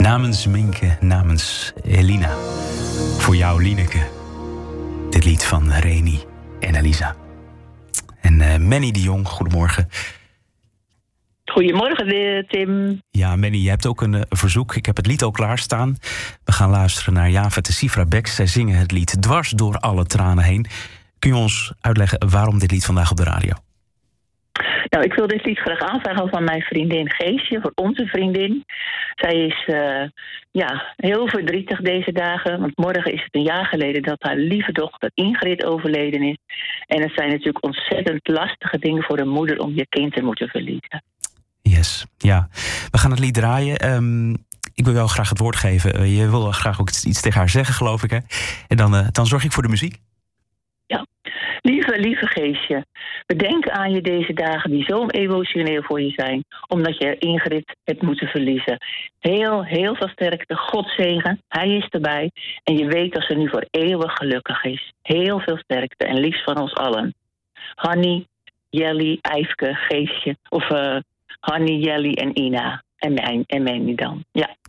Namens Minke, namens Elina. Voor jou, Lieneke. Dit lied van Reni en Elisa. En Manny de Jong, goedemorgen. Goedemorgen, Tim. Ja, Manny, je hebt ook een verzoek. Ik heb het lied al klaarstaan. We gaan luisteren naar Javed en Sifra Beks. Zij zingen het lied Dwars door alle tranen heen. Kun je ons uitleggen waarom dit lied vandaag op de radio? Nou, ik wil dit lied graag aanvragen van mijn vriendin Geesje, voor onze vriendin. Zij is heel verdrietig deze dagen, want morgen is het een jaar geleden dat haar lieve dochter Ingrid overleden is. En het zijn natuurlijk ontzettend lastige dingen voor een moeder om je kind te moeten verliezen. Yes, ja. We gaan het lied draaien. Ik wil jou graag het woord geven. Je wil graag ook iets tegen haar zeggen, geloof ik, hè? En dan zorg ik voor de muziek. Ja. Lieve Geesje, we denken aan je deze dagen die zo emotioneel voor je zijn, omdat je Ingrid hebt moeten verliezen. Heel veel sterkte, God zegen, hij is erbij en je weet dat ze nu voor eeuwig gelukkig is. Heel veel sterkte en liefst van ons allen. Hanny, Jelly, Eifke, Geesje, of Hanny, Jelly en Ina en mij dan. Ja.